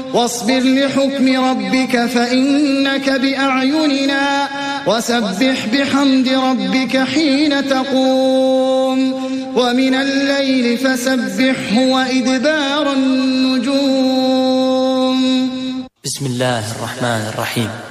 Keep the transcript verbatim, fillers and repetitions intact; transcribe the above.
واصبر لحكم ربك فإنك بأعيننا وسبح بحمد ربك حين تقوم ومن الليل فسبحه وإدبار النجوم. بسم الله الرحمن الرحيم.